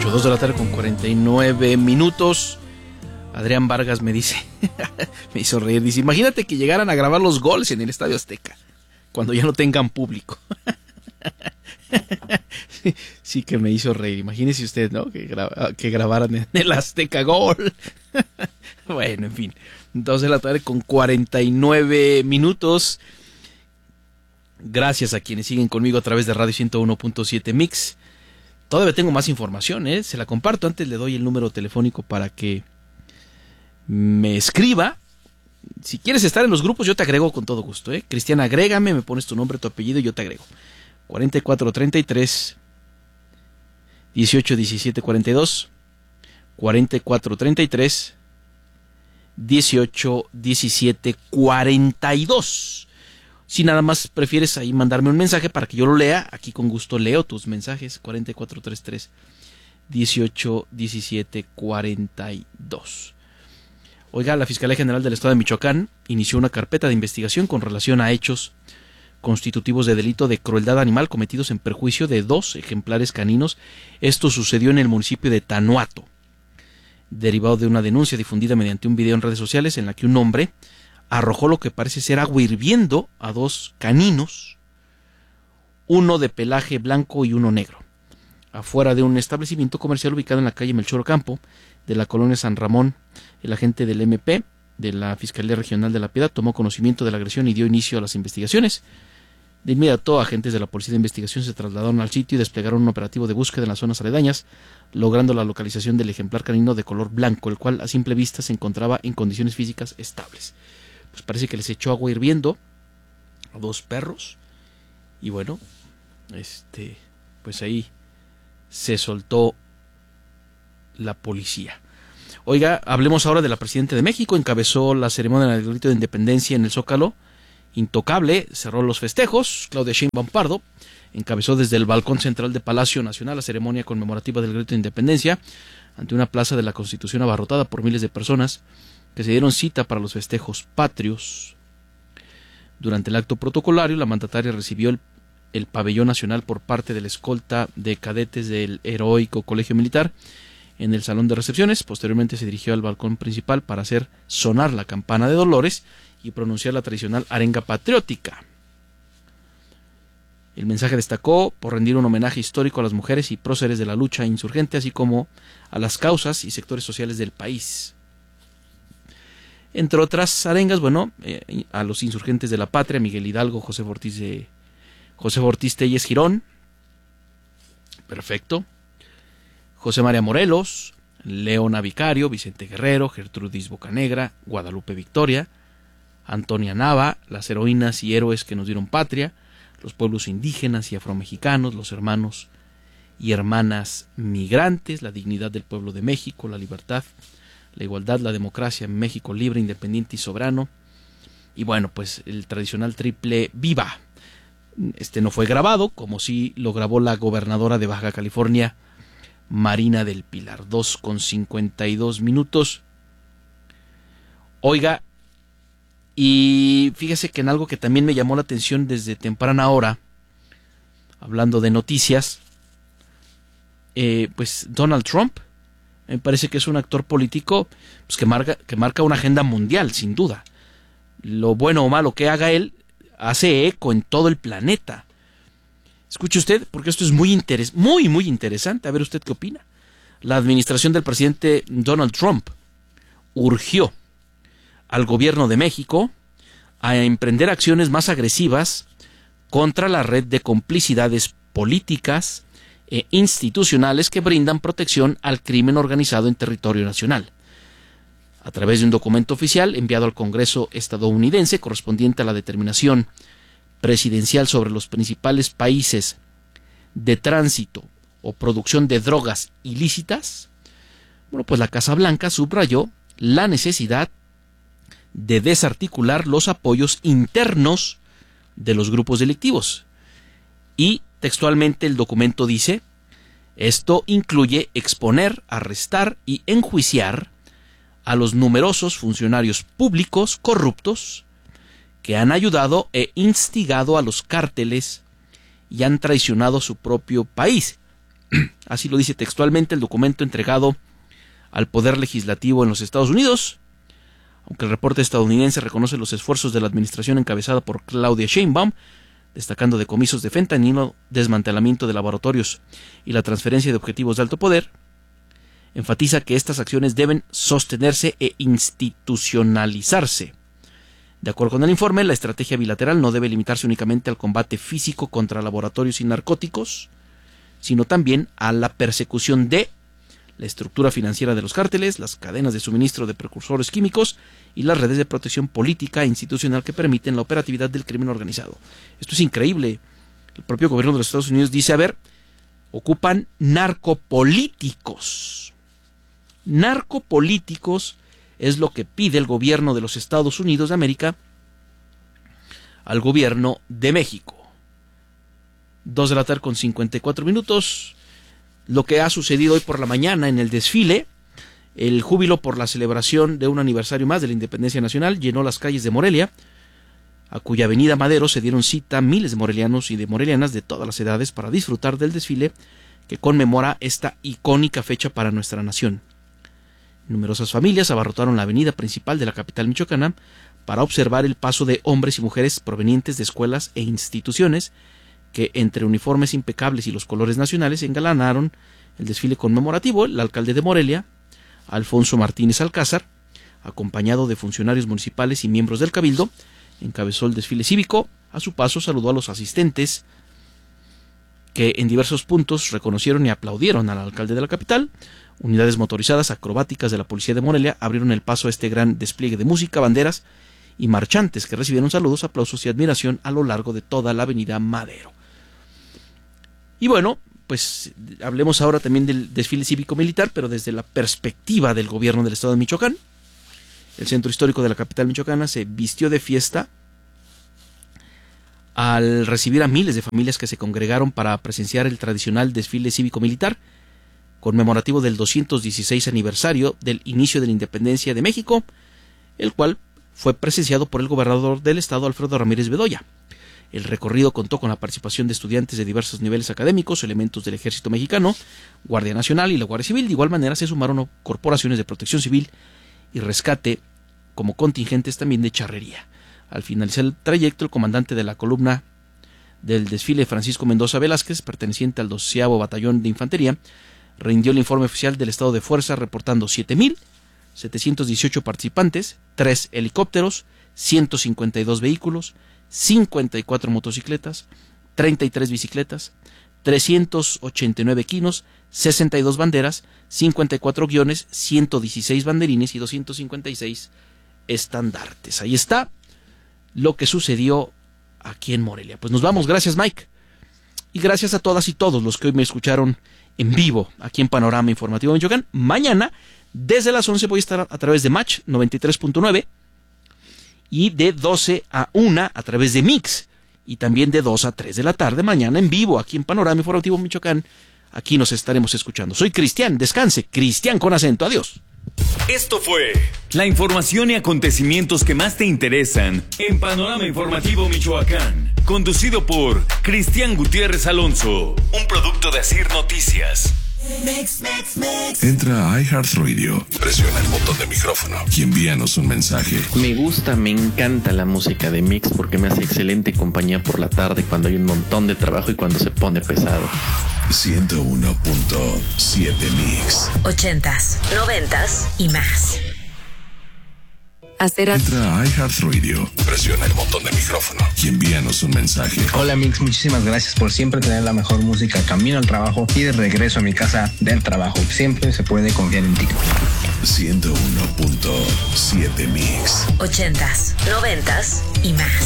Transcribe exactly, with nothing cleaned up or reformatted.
ocho, dos de la tarde con cuarenta y nueve minutos. Adrián Vargas me dice, me hizo reír, dice, imagínate que llegaran a grabar los goles en el Estadio Azteca, cuando ya no tengan público. sí, sí que me hizo reír, imagínese usted, ¿no? Que, gra- que grabaran en el Azteca Gol. Bueno, en fin, dos de la tarde con cuarenta y nueve minutos. Gracias a quienes siguen conmigo a través de Radio ciento uno punto siete Mix. Todavía tengo más información, ¿eh? Se la comparto. Antes le doy el número telefónico para que me escriba. Si quieres estar en los grupos, yo te agrego con todo gusto, ¿eh? Cristian, agrégame, me pones tu nombre, tu apellido y yo te agrego. cuarenta y cuatro treinta y tres, dieciocho diecisiete cuarenta y dos, cuarenta y cuatro treinta y tres, dieciocho diecisiete cuarenta y dos. Si nada más prefieres ahí mandarme un mensaje para que yo lo lea, aquí con gusto leo tus mensajes. Cuarenta y cuatro treinta y tres, dieciocho diecisiete cuarenta y dos. Oiga, la Fiscalía General del Estado de Michoacán inició una carpeta de investigación con relación a hechos constitutivos de delito de crueldad animal cometidos en perjuicio de dos ejemplares caninos. Esto sucedió en el municipio de Tanuato, derivado de una denuncia difundida mediante un video en redes sociales en la que un hombre arrojó lo que parece ser agua hirviendo a dos caninos, uno de pelaje blanco y uno negro, afuera de un establecimiento comercial ubicado en la calle Melchor Ocampo de la colonia San Ramón. El agente del eme pe de la Fiscalía Regional de La Piedad tomó conocimiento de la agresión y dio inicio a las investigaciones. De inmediato, agentes de la Policía de Investigación se trasladaron al sitio y desplegaron un operativo de búsqueda en las zonas aledañas, logrando la localización del ejemplar canino de color blanco, el cual a simple vista se encontraba en condiciones físicas estables. Pues parece que les echó agua hirviendo a dos perros y bueno, este, pues ahí se soltó la policía. Oiga, hablemos ahora de la presidenta de México. Encabezó la ceremonia del grito de independencia en el Zócalo. Intocable, cerró los festejos. Claudia Sheinbaum Pardo encabezó desde el balcón central de Palacio Nacional la ceremonia conmemorativa del grito de independencia ante una plaza de la Constitución abarrotada por miles de personas que se dieron cita para los festejos patrios. Durante el acto protocolario, la mandataria recibió el, el pabellón nacional por parte de la escolta de cadetes del Heroico Colegio Militar en el salón de recepciones. Posteriormente se dirigió al balcón principal para hacer sonar la campana de Dolores y pronunciar la tradicional arenga patriótica. El mensaje destacó por rendir un homenaje histórico a las mujeres y próceres de la lucha insurgente, así como a las causas y sectores sociales del país. Entre otras arengas, bueno, eh, a los insurgentes de la patria, Miguel Hidalgo, José Ortiz de José Ortiz Telles Girón, perfecto, José María Morelos, Leona Vicario, Vicente Guerrero, Gertrudis Bocanegra, Guadalupe Victoria, Antonia Nava, las heroínas y héroes que nos dieron patria, los pueblos indígenas y afromexicanos, los hermanos y hermanas migrantes, la dignidad del pueblo de México, la libertad, la igualdad, la democracia, México libre, independiente y soberano. Y bueno, pues el tradicional triple viva. Este no fue grabado, como sí lo grabó la gobernadora de Baja California, Marina del Pilar. Dos con cincuenta y dos minutos. Oiga, y fíjese que en algo que también me llamó la atención desde temprana hora, hablando de noticias, eh, pues Donald Trump, me parece que es un actor político pues, que, marca, que marca una agenda mundial, sin duda. Lo bueno o malo que haga él hace eco en todo el planeta. Escuche usted, porque esto es muy, interes- muy, muy interesante. A ver usted qué opina. La administración del presidente Donald Trump urgió al gobierno de México a emprender acciones más agresivas contra la red de complicidades políticas e institucionales que brindan protección al crimen organizado en territorio nacional. A través de un documento oficial enviado al Congreso estadounidense correspondiente a la determinación presidencial sobre los principales países de tránsito o producción de drogas ilícitas, bueno, pues la Casa Blanca subrayó la necesidad de desarticular los apoyos internos de los grupos delictivos. Y textualmente el documento dice: esto incluye exponer, arrestar y enjuiciar a los numerosos funcionarios públicos corruptos que han ayudado e instigado a los cárteles y han traicionado su propio país. Así lo dice textualmente el documento entregado al Poder Legislativo en los Estados Unidos. Aunque el reporte estadounidense reconoce los esfuerzos de la administración encabezada por Claudia Sheinbaum, destacando decomisos de fentanilo, desmantelamiento de laboratorios y la transferencia de objetivos de alto poder, enfatiza que estas acciones deben sostenerse e institucionalizarse. De acuerdo con el informe, la estrategia bilateral no debe limitarse únicamente al combate físico contra laboratorios y narcóticos, sino también a la persecución de la estructura financiera de los cárteles, las cadenas de suministro de precursores químicos y las redes de protección política e institucional que permiten la operatividad del crimen organizado. Esto es increíble. El propio gobierno de los Estados Unidos dice, a ver, ocupan narcopolíticos. Narcopolíticos es lo que pide el gobierno de los Estados Unidos de América al gobierno de México. Dos de la tarde con cincuenta y cuatro minutos. Lo que ha sucedido hoy por la mañana en el desfile, el júbilo por la celebración de un aniversario más de la independencia nacional llenó las calles de Morelia, a cuya avenida Madero se dieron cita miles de morelianos y de morelianas de todas las edades para disfrutar del desfile que conmemora esta icónica fecha para nuestra nación. Numerosas familias abarrotaron la avenida principal de la capital michoacana para observar el paso de hombres y mujeres provenientes de escuelas e instituciones que, entre uniformes impecables y los colores nacionales, engalanaron el desfile conmemorativo. El alcalde de Morelia, Alfonso Martínez Alcázar, acompañado de funcionarios municipales y miembros del Cabildo, encabezó el desfile cívico. A su paso saludó a los asistentes, que en diversos puntos reconocieron y aplaudieron al alcalde de la capital. Unidades motorizadas acrobáticas de la policía de Morelia abrieron el paso a este gran despliegue de música, banderas y marchantes que recibieron saludos, aplausos y admiración a lo largo de toda la avenida Madero. Y bueno, pues hablemos ahora también del desfile cívico-militar, pero desde la perspectiva del gobierno del estado de Michoacán. El centro histórico de la capital michoacana se vistió de fiesta al recibir a miles de familias que se congregaron para presenciar el tradicional desfile cívico-militar conmemorativo del doscientos dieciséis aniversario del inicio de la independencia de México, el cual fue presenciado por el gobernador del estado, Alfredo Ramírez Bedoya. El recorrido contó con la participación de estudiantes de diversos niveles académicos, elementos del Ejército Mexicano, Guardia Nacional y la Guardia Civil. De igual manera se sumaron corporaciones de protección civil y rescate como contingentes también de charrería. Al finalizar el trayecto, el comandante de la columna del desfile, Francisco Mendoza Velázquez, perteneciente al doceavo Batallón de Infantería, rindió el informe oficial del estado de fuerza, reportando siete mil setecientos dieciocho participantes, tres helicópteros, ciento cincuenta y dos vehículos, cincuenta y cuatro motocicletas, treinta y tres bicicletas, trescientos ochenta y nueve equinos, sesenta y dos banderas, cincuenta y cuatro guiones, ciento dieciséis banderines y doscientos cincuenta y seis estandartes. Ahí está lo que sucedió aquí en Morelia. Pues nos vamos, gracias Mike, y gracias a todas y todos los que hoy me escucharon en vivo aquí en Panorama Informativo Michoacán. Mañana desde las once voy a estar a través de Match noventa y tres punto nueve y de doce a una a través de Mix, y también de dos a tres de la tarde mañana en vivo aquí en Panorama Informativo Michoacán. Aquí nos estaremos escuchando. Soy Cristian, descanse, Cristian con acento, adiós. Esto fue la información y acontecimientos que más te interesan en Panorama Informativo Michoacán, conducido por Cristian Gutiérrez Alonso, un producto de Asir Noticias. Mix, mix, mix. Entra a iHeartRadio, presiona el botón de micrófono y envíanos un mensaje. Me gusta, me encanta la música de Mix porque me hace excelente compañía por la tarde cuando hay un montón de trabajo y cuando se pone pesado. ciento uno punto siete Mix. Ochentas, noventas y más. Hacer a... Entra a iHeartRadio, presiona el botón de micrófono y envíanos un mensaje. Hola Mix, muchísimas gracias por siempre tener la mejor música camino al trabajo y de regreso a mi casa del trabajo. Siempre se puede confiar en ti. ciento uno punto siete Mix. Ochentas, noventas y más.